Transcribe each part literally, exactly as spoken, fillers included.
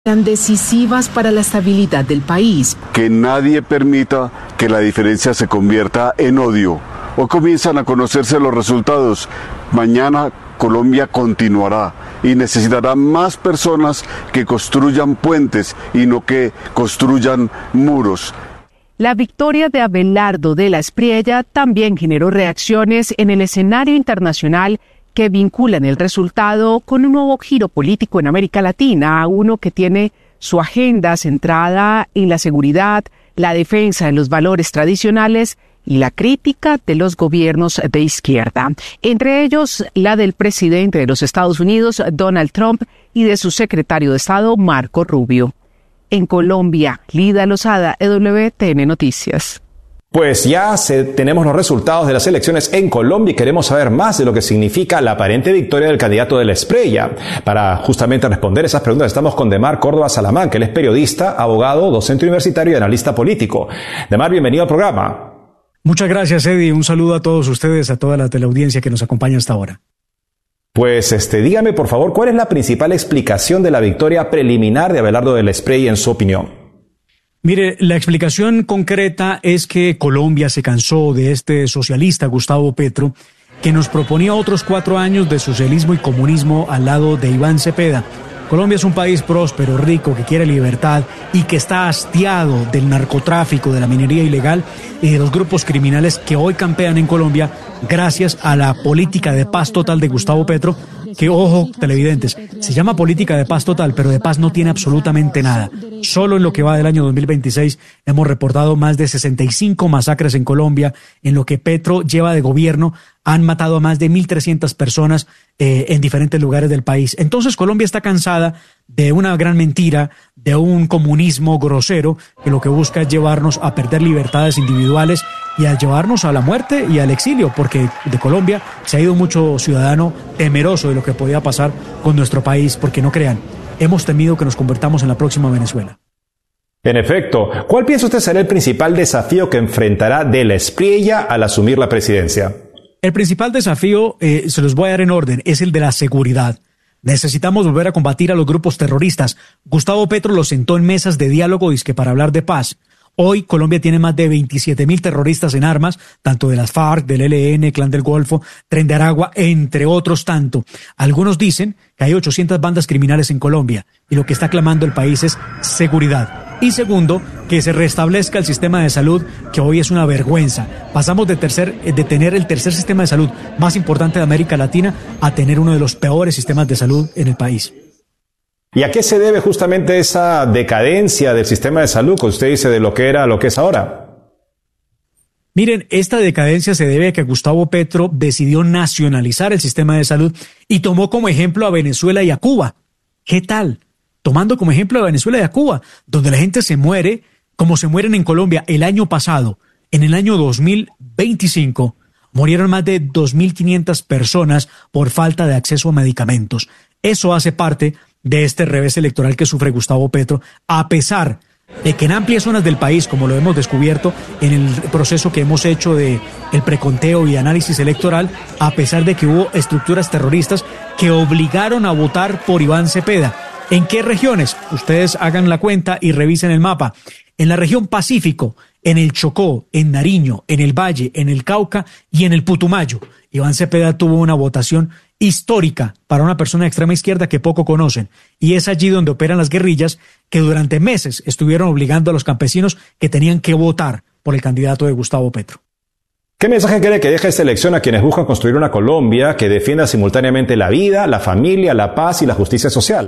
Tan decisivas para la estabilidad del país. Que nadie permita que la diferencia se convierta en odio. Hoy comienzan a conocerse los resultados. Mañana Colombia continuará y necesitará más personas que construyan puentes y no que construyan muros. La victoria de Abelardo de la Espriella también generó reacciones en el escenario internacional que vinculan el resultado con un nuevo giro político en América Latina, uno que tiene su agenda centrada en la seguridad, la defensa de los valores tradicionales y la crítica de los gobiernos de izquierda, entre ellos la del presidente de los Estados Unidos, Donald Trump, y de su secretario de Estado, Marco Rubio. En Colombia, Lida Lozada, E W T N Noticias. Pues ya se, tenemos los resultados de las elecciones en Colombia y queremos saber más de lo que significa la aparente victoria del candidato de la Espriella. Para justamente responder esas preguntas estamos con Demar Córdoba Salamán, que él es periodista, abogado, docente universitario y analista político. Demar, bienvenido al programa. Muchas gracias, Eddie. Un saludo a todos ustedes, a toda la teleaudiencia que nos acompaña hasta ahora. Pues este, dígame por favor, ¿cuál es la principal explicación de la victoria preliminar de Abelardo de la Espriella en su opinión? Mire, la explicación concreta es que Colombia se cansó de este socialista Gustavo Petro, que nos proponía otros cuatro años de socialismo y comunismo al lado de Iván Cepeda. Colombia es un país próspero, rico, que quiere libertad y que está hastiado del narcotráfico, de la minería ilegal y de los grupos criminales que hoy campean en Colombia gracias a la política de paz total de Gustavo Petro, que, ojo, televidentes, se llama política de paz total, pero de paz no tiene absolutamente nada. Solo en lo que va del año dos mil veintiséis hemos reportado más de sesenta y cinco masacres en Colombia. En lo que Petro lleva de gobierno han matado a más de mil trescientas personas eh, en diferentes lugares del país. Entonces Colombia está cansada de una gran mentira, de un comunismo grosero que lo que busca es llevarnos a perder libertades individuales y a llevarnos a la muerte y al exilio, porque de Colombia se ha ido mucho ciudadano temeroso de lo que podía pasar con nuestro país, porque no crean, hemos temido que nos convertamos en la próxima Venezuela. En efecto, ¿cuál piensa usted será el principal desafío que enfrentará de la Espriella al asumir la presidencia? El principal desafío, eh, se los voy a dar en orden, es el de la seguridad. Necesitamos volver a combatir a los grupos terroristas. Gustavo Petro los sentó en mesas de diálogo dizque para hablar de paz. Hoy Colombia tiene más de veintisiete mil terroristas en armas, tanto de las FARC, del E L N, Clan del Golfo, Tren de Aragua, entre otros tanto. Algunos dicen que hay ochocientas bandas criminales en Colombia y lo que está clamando el país es seguridad. Y segundo, que se restablezca el sistema de salud, que hoy es una vergüenza. Pasamos de, tercer, de tener el tercer sistema de salud más importante de América Latina a tener uno de los peores sistemas de salud en el país. ¿Y a qué se debe justamente esa decadencia del sistema de salud que usted dice de lo que era a lo que es ahora? Miren, esta decadencia se debe a que Gustavo Petro decidió nacionalizar el sistema de salud y tomó como ejemplo a Venezuela y a Cuba. ¿Qué tal? Tomando como ejemplo a Venezuela y a Cuba, donde la gente se muere como se mueren en Colombia. El año pasado, en el año dos mil veinticinco, murieron más de dos mil quinientas personas por falta de acceso a medicamentos. Eso hace parte de este revés electoral que sufre Gustavo Petro, a pesar de que en amplias zonas del país, como lo hemos descubierto en el proceso que hemos hecho de el preconteo y análisis electoral, a pesar de que hubo estructuras terroristas que obligaron a votar por Iván Cepeda. ¿En qué regiones? Ustedes hagan la cuenta y revisen el mapa. En la región Pacífico, en el Chocó, en Nariño, en el Valle, en el Cauca y en el Putumayo. Iván Cepeda tuvo una votación histórica para una persona de extrema izquierda que poco conocen. Y es allí donde operan las guerrillas que durante meses estuvieron obligando a los campesinos que tenían que votar por el candidato de Gustavo Petro. ¿Qué mensaje cree que deja esta elección a quienes buscan construir una Colombia que defienda simultáneamente la vida, la familia, la paz y la justicia social?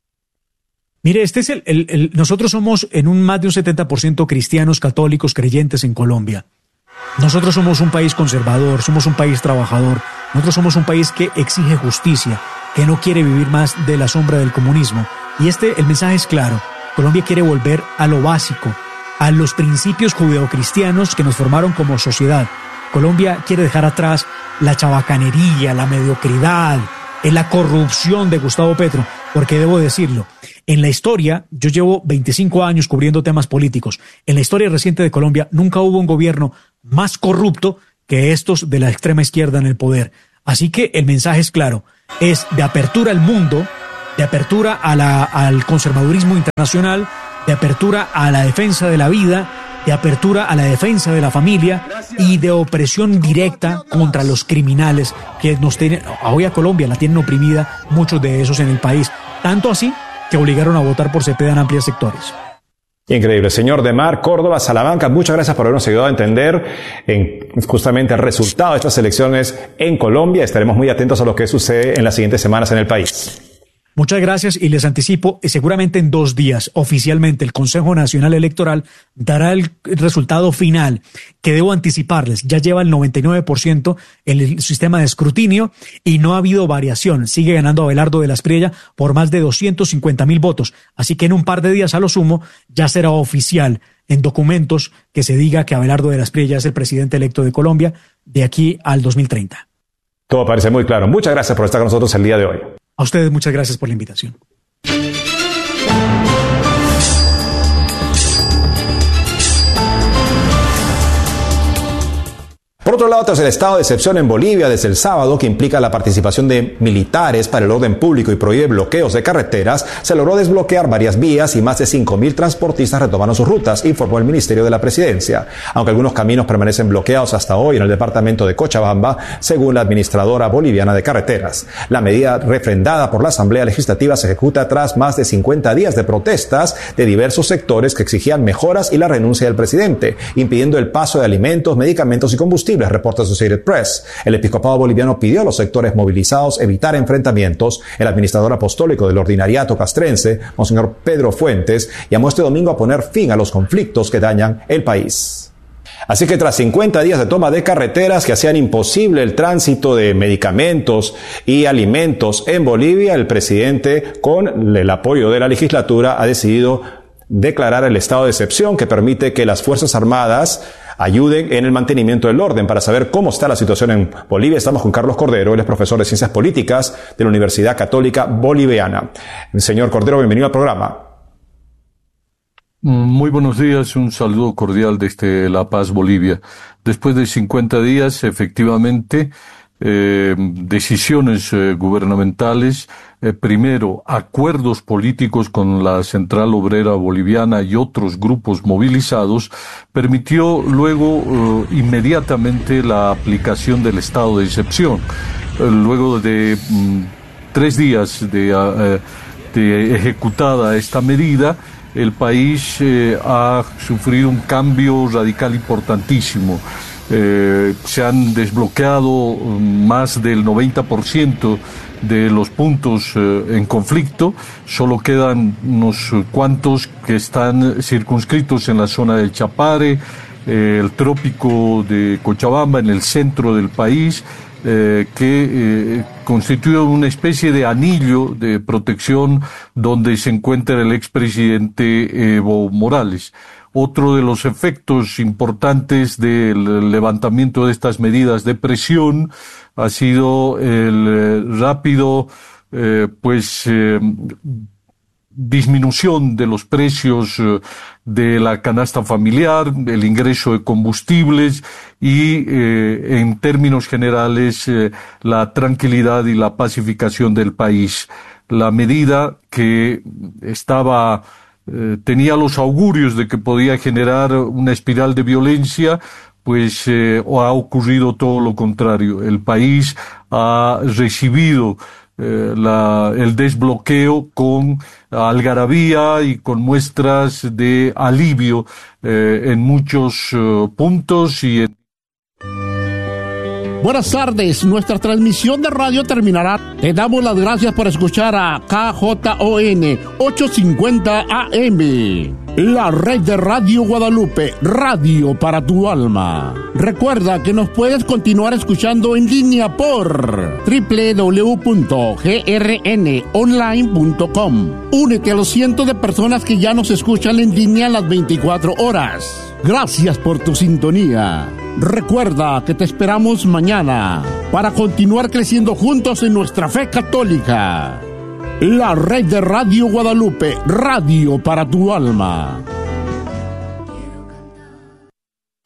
Mire, este es el, el, el, nosotros somos en un más de un setenta por ciento cristianos, católicos, creyentes en Colombia. Nosotros somos un país conservador, somos un país trabajador, nosotros somos un país que exige justicia, que no quiere vivir más de la sombra del comunismo. Y este, el mensaje es claro, Colombia quiere volver a lo básico, a los principios judeocristianos que nos formaron como sociedad. Colombia quiere dejar atrás la chabacanería, la mediocridad, la corrupción de Gustavo Petro, porque debo decirlo, en la historia, yo llevo veinticinco años cubriendo temas políticos, en la historia reciente de Colombia nunca hubo un gobierno más corrupto que estos de la extrema izquierda en el poder. Así que el mensaje es claro, es de apertura al mundo, de apertura a la, al conservadurismo internacional, de apertura a la defensa de la vida, de apertura a la defensa de la familia y de opresión directa contra los criminales que nos tienen, hoy a Colombia la tienen oprimida, muchos de esos en el país, tanto así que obligaron a votar por Cepeda en amplios sectores. Increíble. Señor Demar Córdoba Salamanca, muchas gracias por habernos ayudado a entender en justamente el resultado de estas elecciones en Colombia. Estaremos muy atentos a lo que sucede en las siguientes semanas en el país. Muchas gracias y les anticipo, seguramente en dos días oficialmente el Consejo Nacional Electoral dará el resultado final, que debo anticiparles, ya lleva el noventa y nueve por ciento el sistema de escrutinio y no ha habido variación, sigue ganando Abelardo de la Espriella por más de doscientos cincuenta mil votos, así que en un par de días a lo sumo ya será oficial en documentos que se diga que Abelardo de la Espriella es el presidente electo de Colombia de aquí al dos mil treinta. Todo parece muy claro. Muchas gracias por estar con nosotros el día de hoy. A ustedes muchas gracias por la invitación. Por otro lado, tras el estado de excepción en Bolivia desde el sábado, que implica la participación de militares para el orden público y prohíbe bloqueos de carreteras, se logró desbloquear varias vías y más de cinco mil transportistas retomaron sus rutas, informó el Ministerio de la Presidencia. Aunque algunos caminos permanecen bloqueados hasta hoy en el departamento de Cochabamba, según la administradora boliviana de carreteras. La medida refrendada por la Asamblea Legislativa se ejecuta tras más de cincuenta días de protestas de diversos sectores que exigían mejoras y la renuncia del presidente, impidiendo el paso de alimentos, medicamentos y combustibles, reporta Associated Press. El episcopado boliviano pidió a los sectores movilizados evitar enfrentamientos. El administrador apostólico del ordinariato castrense, Monseñor Pedro Fuentes, llamó este domingo a poner fin a los conflictos que dañan el país. Así que tras cincuenta días de toma de carreteras que hacían imposible el tránsito de medicamentos y alimentos en Bolivia, el presidente, con el apoyo de la legislatura, ha decidido declarar el estado de excepción que permite que las Fuerzas Armadas ayuden en el mantenimiento del orden. Para saber cómo está la situación en Bolivia, estamos con Carlos Cordero, él es profesor de Ciencias Políticas de la Universidad Católica Boliviana. Señor Cordero, bienvenido al programa. Muy buenos días, un saludo cordial desde La Paz, Bolivia. Después de cincuenta días, efectivamente, eh, decisiones eh, gubernamentales, eh, primero acuerdos políticos con la Central Obrera Boliviana y otros grupos movilizados, permitió luego eh, inmediatamente la aplicación del estado de excepción. Eh, luego de mm, tres días de, eh, de ejecutada esta medida, el país eh, ha sufrido un cambio radical importantísimo. Eh, se han desbloqueado más del noventa por ciento de los puntos eh, en conflicto, solo quedan unos cuantos que están circunscritos en la zona del Chapare, eh, el trópico de Cochabamba, en el centro del país, eh, que eh, constituye una especie de anillo de protección donde se encuentra el expresidente Evo Morales. Otro de los efectos importantes del levantamiento de estas medidas de presión ha sido el eh, rápido, eh, pues, eh, disminución de los precios eh, de la canasta familiar, el ingreso de combustibles y, eh, en términos generales, eh, la tranquilidad y la pacificación del país. La medida que estaba Eh, tenía los augurios de que podía generar una espiral de violencia, pues eh, ha ocurrido todo lo contrario. El país ha recibido eh, la, el desbloqueo con algarabía y con muestras de alivio eh, en muchos uh, puntos y en Buenas tardes, nuestra transmisión de radio terminará. Te damos las gracias por escuchar a K J O N ochocientos cincuenta A M, la red de Radio Guadalupe, radio para tu alma. Recuerda que nos puedes continuar escuchando en línea por doble u doble u doble u punto g r n online punto com. Únete a los cientos de personas que ya nos escuchan en línea las veinticuatro horas. Gracias por tu sintonía. Recuerda que te esperamos mañana para continuar creciendo juntos en nuestra fe católica. La red de Radio Guadalupe, radio para tu alma.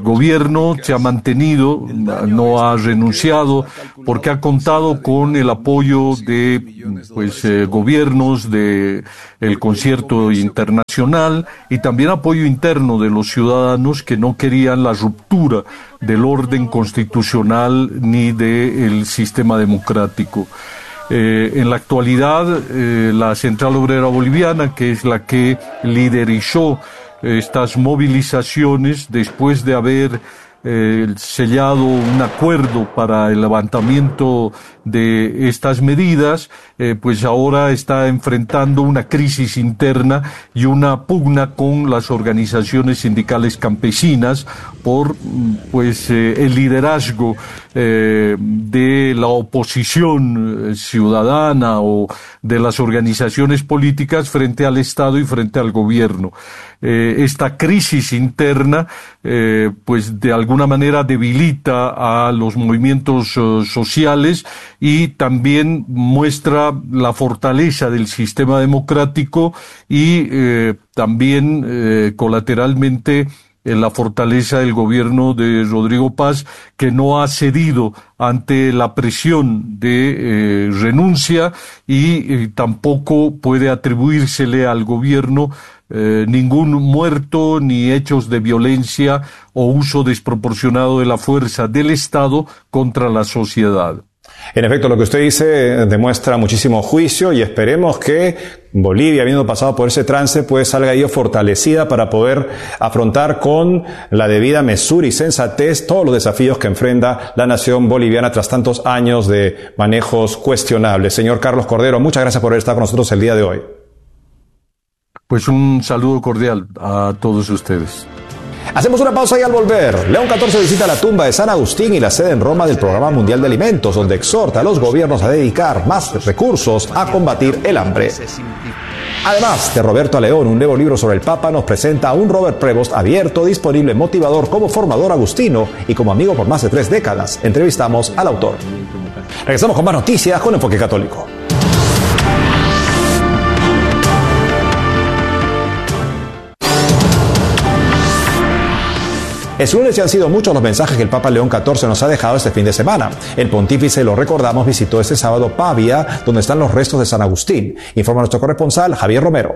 gobierno se ha mantenido, no ha renunciado, porque ha contado con el apoyo de pues eh, gobiernos de el concierto internacional y también apoyo interno de los ciudadanos que no querían la ruptura del orden constitucional ni del sistema democrático. Eh, en la actualidad, eh, la Central Obrera Boliviana, que es la que liderizó eh, estas movilizaciones después de haber eh, sellado un acuerdo para el levantamiento de estas medidas, eh, pues ahora está enfrentando una crisis interna y una pugna con las organizaciones sindicales campesinas por pues eh, el liderazgo eh, de la oposición ciudadana o de las organizaciones políticas frente al Estado y frente al gobierno. Eh, esta crisis interna eh, pues de alguna manera debilita a los movimientos uh, sociales y también muestra la fortaleza del sistema democrático y eh, también eh, colateralmente eh, la fortaleza del gobierno de Rodrigo Paz, que no ha cedido ante la presión de eh, renuncia y eh, tampoco puede atribuírsele al gobierno Eh, ningún muerto ni hechos de violencia o uso desproporcionado de la fuerza del Estado contra la sociedad. En efecto, lo que usted dice demuestra muchísimo juicio y esperemos que Bolivia, habiendo pasado por ese trance, pues salga ello fortalecida para poder afrontar con la debida mesura y sensatez todos los desafíos que enfrenta la nación boliviana tras tantos años de manejos cuestionables. Señor Carlos Cordero, muchas gracias por estar con nosotros el día de hoy. Pues un saludo cordial a todos ustedes. Hacemos una pausa y al volver, León catorce visita la tumba de San Agustín y la sede en Roma del Programa Mundial de Alimentos, donde exhorta a los gobiernos a dedicar más recursos a combatir el hambre. Además de Roberto León, un nuevo libro sobre el Papa nos presenta a un Robert Prevost abierto, disponible, motivador como formador agustino y como amigo por más de tres décadas. Entrevistamos al autor. Regresamos con más noticias con Enfoque Católico. En su lunes ya han sido muchos los mensajes que el Papa León catorce nos ha dejado este fin de semana. El pontífice, lo recordamos, visitó este sábado Pavia, donde están los restos de San Agustín. Informa nuestro corresponsal Javier Romero.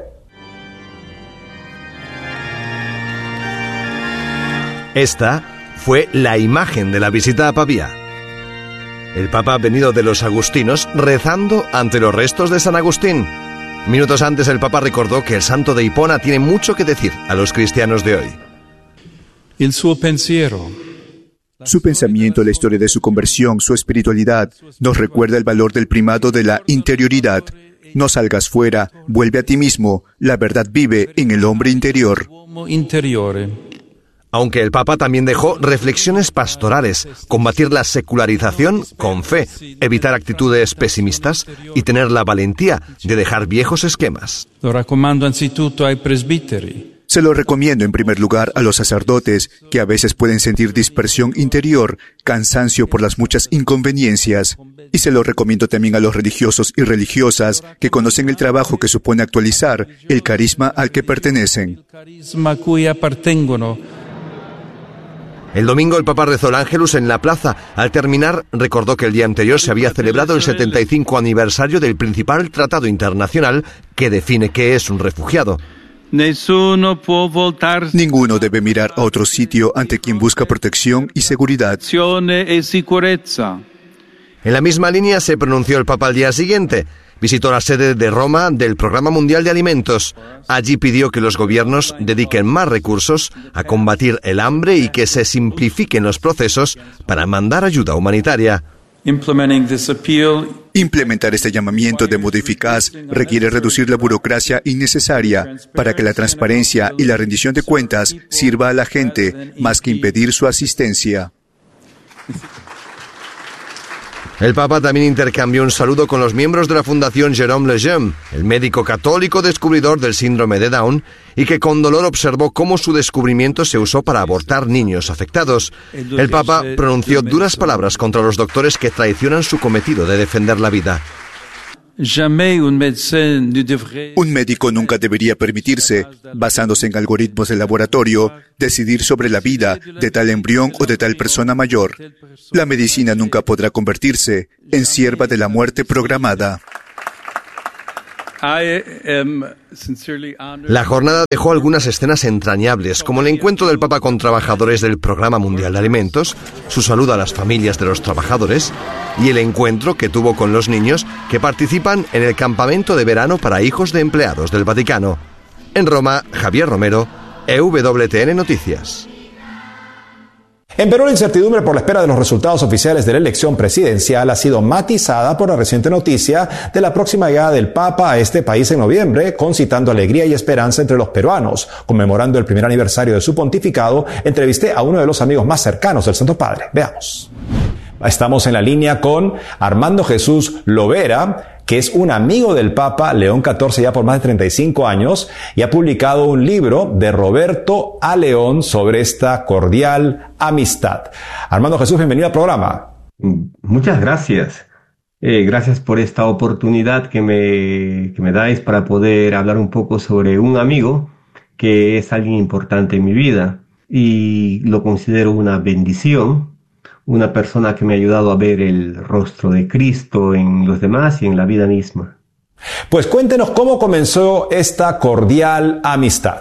Esta fue la imagen de la visita a Pavia. El Papa ha venido de los agustinos rezando ante los restos de San Agustín. Minutos antes el Papa recordó que el santo de Hipona tiene mucho que decir a los cristianos de hoy. Il suo pensiero. Su pensamiento, la historia de su conversión, su espiritualidad, nos recuerda el valor del primado de la interioridad. No salgas fuera, vuelve a ti mismo. La verdad vive en el hombre interior. Aunque el Papa también dejó reflexiones pastorales, combatir la secularización con fe, evitar actitudes pesimistas y tener la valentía de dejar viejos esquemas. Lo raccomando anzitutto ai presbiteri. Se lo recomiendo en primer lugar a los sacerdotes, que a veces pueden sentir dispersión interior, cansancio por las muchas inconveniencias. Y se lo recomiendo también a los religiosos y religiosas, que conocen el trabajo que supone actualizar el carisma al que pertenecen. El domingo el Papa rezó el Ángelus en la plaza. Al terminar, recordó que el día anterior se había celebrado el setenta y cinco aniversario del principal tratado internacional que define qué es un refugiado. Ninguno debe mirar a otro sitio ante quien busca protección y seguridad. En la misma línea se pronunció el Papa al día siguiente. Visitó la sede de Roma del Programa Mundial de Alimentos. Allí pidió que los gobiernos dediquen más recursos a combatir el hambre y que se simplifiquen los procesos para mandar ayuda humanitaria. Implementar este llamamiento de modo eficaz requiere reducir la burocracia innecesaria para que la transparencia y la rendición de cuentas sirva a la gente más que impedir su asistencia. El Papa también intercambió un saludo con los miembros de la Fundación Jérôme Lejeune, el médico católico descubridor del síndrome de Down, y que con dolor observó cómo su descubrimiento se usó para abortar niños afectados. El Papa pronunció duras palabras contra los doctores que traicionan su cometido de defender la vida. Un médico nunca debería permitirse, basándose en algoritmos de laboratorio, decidir sobre la vida de tal embrión o de tal persona mayor. La medicina nunca podrá convertirse en sierva de la muerte programada. La jornada dejó algunas escenas entrañables, como el encuentro del Papa con trabajadores del Programa Mundial de Alimentos, su saludo a las familias de los trabajadores y el encuentro que tuvo con los niños que participan en el campamento de verano para hijos de empleados del Vaticano. En Roma, Javier Romero, E W T N Noticias. En Perú, la incertidumbre por la espera de los resultados oficiales de la elección presidencial ha sido matizada por la reciente noticia de la próxima llegada del Papa a este país en noviembre, concitando alegría y esperanza entre los peruanos. Conmemorando el primer aniversario de su pontificado, entrevisté a uno de los amigos más cercanos del Santo Padre. Veamos. Estamos en la línea con Armando Jesús Lovera, que es un amigo del Papa León catorce ya por más de treinta y cinco años y ha publicado un libro de Roberto a León sobre esta cordial amistad. Armando Jesús, bienvenido al programa. Muchas gracias. Eh, gracias por esta oportunidad que me, que me dais para poder hablar un poco sobre un amigo que es alguien importante en mi vida y lo considero una bendición. Una persona que me ha ayudado a ver el rostro de Cristo en los demás y en la vida misma. Pues cuéntenos cómo comenzó esta cordial amistad.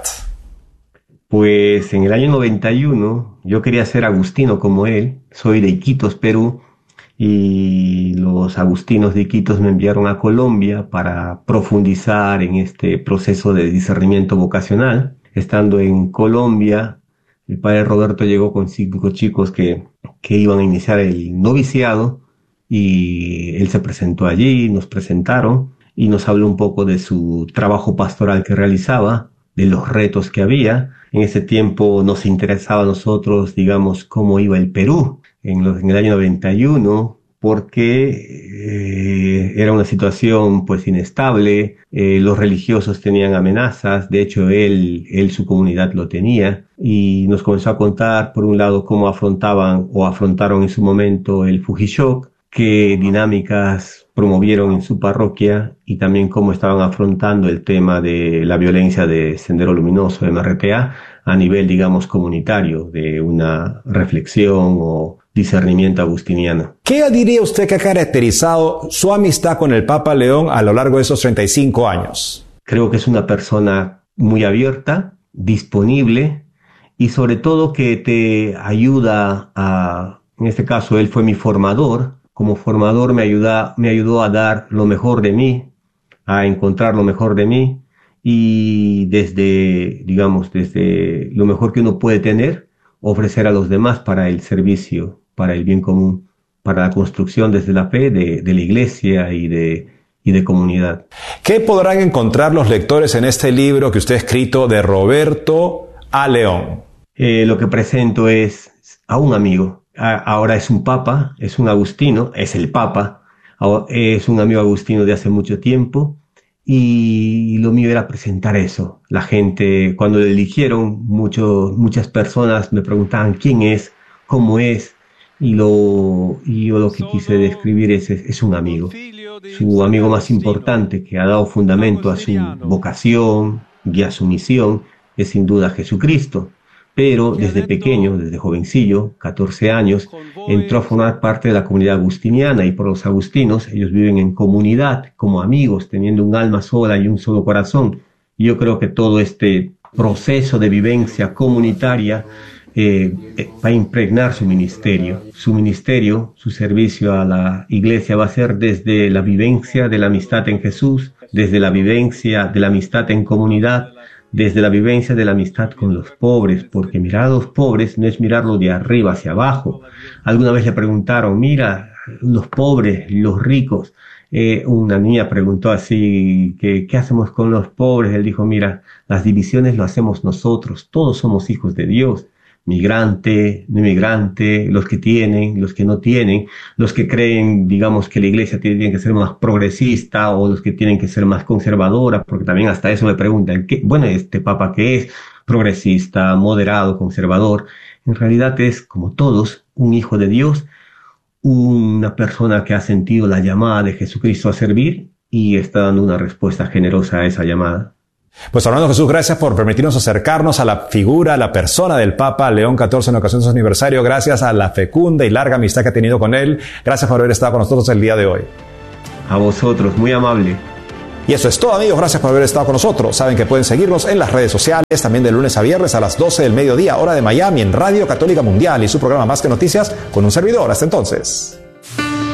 Pues en el año noventa y uno yo quería ser agustino como él. Soy de Iquitos, Perú, y los agustinos de Iquitos me enviaron a Colombia para profundizar en este proceso de discernimiento vocacional. Estando en Colombia, el padre Roberto llegó con cinco chicos que, que iban a iniciar el noviciado y él se presentó allí, nos presentaron y nos habló un poco de su trabajo pastoral que realizaba, de los retos que había. En ese tiempo nos interesaba a nosotros, digamos, cómo iba el Perú en, los, en el año noventa y uno, porque eh, era una situación pues inestable, eh, los religiosos tenían amenazas, de hecho él, él su comunidad lo tenía, y nos comenzó a contar por un lado cómo afrontaban o afrontaron en su momento el Fujishock, qué dinámicas promovieron en su parroquia y también cómo estaban afrontando el tema de la violencia de Sendero Luminoso, M R T A, a nivel, digamos, comunitario, de una reflexión o discernimiento agustiniano. ¿Qué diría usted que ha caracterizado su amistad con el Papa León a lo largo de esos treinta y cinco años? Creo que es una persona muy abierta, disponible y sobre todo que te ayuda a, en este caso él fue mi formador, como formador me, ayuda, me ayudó a dar lo mejor de mí, a encontrar lo mejor de mí y desde, digamos, desde lo mejor que uno puede tener, ofrecer a los demás para el servicio, para el bien común, para la construcción desde la fe de, de la iglesia y de, y de comunidad. ¿Qué podrán encontrar los lectores en este libro que usted ha escrito de Roberto a León? Eh, lo que presento es a un amigo. A, ahora es un papa, es un agustino, es el papa, es un amigo agustino de hace mucho tiempo y lo mío era presentar eso. La gente, cuando lo eligieron, mucho, muchas personas me preguntaban quién es, cómo es, y, lo, y yo lo que quise describir es, es, es un amigo. Su amigo más importante que ha dado fundamento a su vocación y a su misión es sin duda Jesucristo. Pero desde pequeño, desde jovencillo, catorce años, entró a formar parte de la comunidad agustiniana y por los agustinos ellos viven en comunidad, como amigos, teniendo un alma sola y un solo corazón. Y yo creo que todo este proceso de vivencia comunitaria eh, eh, va a impregnar su ministerio. Su ministerio, su servicio a la iglesia va a ser desde la vivencia de la amistad en Jesús, desde la vivencia de la amistad en comunidad, desde la vivencia de la amistad con los pobres, porque mirar a los pobres no es mirarlo de arriba hacia abajo. Alguna vez le preguntaron, mira, los pobres, los ricos. Eh, una niña preguntó así, ¿qué, ¿qué hacemos con los pobres? Él dijo, mira, las divisiones lo hacemos nosotros, todos somos hijos de Dios. Migrante, no inmigrante, los que tienen, los que no tienen, los que creen, digamos, que la iglesia tiene que ser más progresista o los que tienen que ser más conservadora, porque también hasta eso me preguntan, ¿qué? Bueno, este papa que es progresista, moderado, conservador, en realidad es, como todos, un hijo de Dios, una persona que ha sentido la llamada de Jesucristo a servir y está dando una respuesta generosa a esa llamada. Pues Fernando Jesús, gracias por permitirnos acercarnos a la figura, a la persona del Papa León catorce en ocasión de su aniversario, gracias a la fecunda y larga amistad que ha tenido con él. Gracias por haber estado con nosotros el día de hoy. A vosotros, muy amable. Y eso es todo, amigos. Gracias por haber estado con nosotros. Saben que pueden seguirnos en las redes sociales, también de lunes a viernes a las doce del mediodía, hora de Miami, en Radio Católica Mundial y su programa Más que Noticias con un servidor. Hasta entonces.